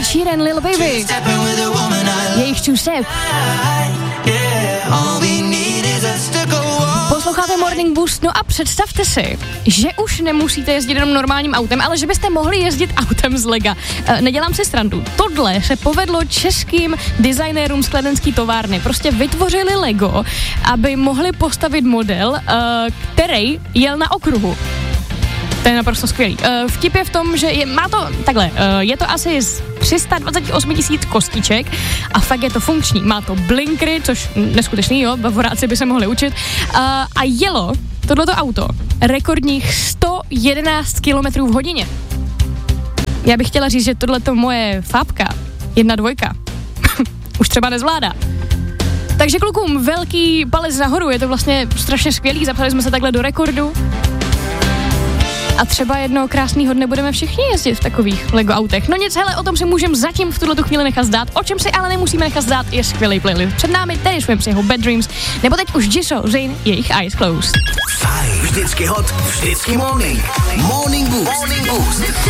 Ed Sheeran, Lil Baby. Jejich Two Step. Posloucháte Morning Boost, no a představte si, že už nemusíte jezdit jenom normálním autem, ale že byste mohli jezdit autem z Lega. Nedělám si srandu. Tohle se povedlo českým designérům z kladenský továrny. Prostě vytvořili Lego, aby mohli postavit model, který jel na okruhu. To je naprosto skvělý. Vtip je v tom, že je to asi z 328 000 kostiček a fakt je to funkční. Má to blinkry, což neskutečný, jo, bavoráci by se mohli učit. A jelo tohleto auto rekordních 111 km v hodině. Já bych chtěla říct, že tohleto moje fábka, 1.2, už třeba nezvládá. Takže klukům velký palec nahoru, je to vlastně strašně skvělý, zapsali jsme se takhle do rekordu. A třeba jednoho krásného dne budeme všichni jezdit v takových Lego autech. No nic, hele, o tom si můžeme zatím v tuhletu chvíli nechat zdát. O čem si ale nemusíme nechat zdát, je skvělý playlist. Před námi Terry Swift s jeho Bad Dreams, nebo teď už Jisoo, Zayn, jejich Eyes Closed. Fajn, vždycky hot, vždycky morning. Morning Boost.